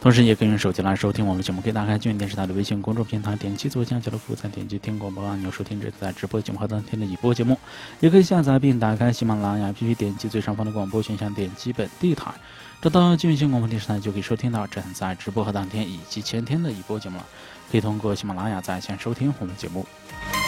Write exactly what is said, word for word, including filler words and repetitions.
同时也可以用手机来收听我们的节目，可以打开巨人电视台的微信公众平台，点击左下角的服务栏，点击听广播按钮收听这次在直播节目和当天的已播节目。也可以下载并打开喜马拉雅 A P P， 点击最上方的广播选项，点击本地台，找到巨人广播电视台就可以收听到正在直播和当天以及前天的已播节目了。可以通过喜马拉雅在线收听我们节目。